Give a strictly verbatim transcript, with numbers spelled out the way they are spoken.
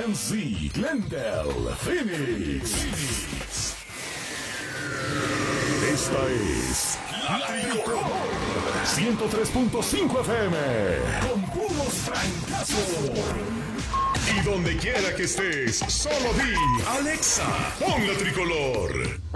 G N C, Glendale, Phoenix. Phoenix. Esta es La Tricolor ciento tres punto cinco F M con puros francazos. Y donde quiera que estés, solo di Alexa, pon La Tricolor.